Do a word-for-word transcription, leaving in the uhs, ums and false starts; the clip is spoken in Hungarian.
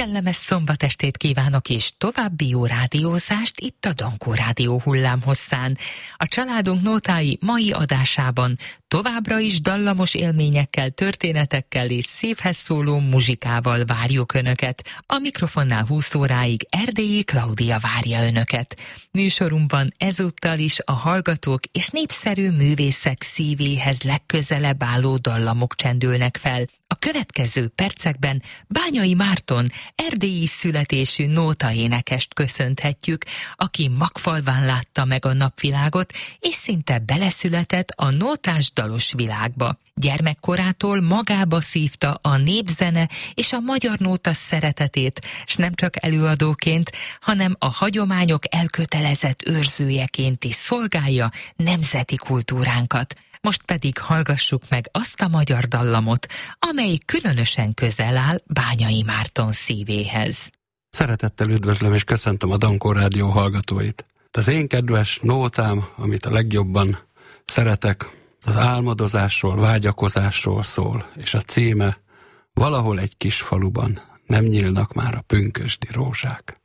Kellemes szombatestét kívánok, és további jó rádiózást itt a Dankó Rádió hullámhosszán. A családunk nótái mai adásában továbbra is dallamos élményekkel, történetekkel és szívhez szóló muzsikával várjuk Önöket. A mikrofonnál húsz óráig Erdélyi Klaudia várja Önöket. Műsorunkban ezúttal is a hallgatók és népszerű művészek szívéhez legközelebb álló dallamok csendülnek fel. A következő percekben Bányai Márton, erdélyi születésű nótaénekest köszönthetjük, aki Magfalván látta meg a napvilágot, és szinte beleszületett a nótás dalos világba. Gyermekkorától magába szívta a népzene és a magyar nóta szeretetét, s nem csak előadóként, hanem a hagyományok elkötelezett őrzőjeként is szolgálja nemzeti kultúránkat. Most pedig hallgassuk meg azt a magyar dallamot, amely különösen közel áll Bányai Márton szívéhez. Szeretettel üdvözlöm és köszöntöm a Dankó Rádió hallgatóit. Az én kedves nótám, amit a legjobban szeretek, az álmodozásról, vágyakozásról szól, és a címe Valahol egy kis faluban nem nyílnak már a pünkösdi rózsák.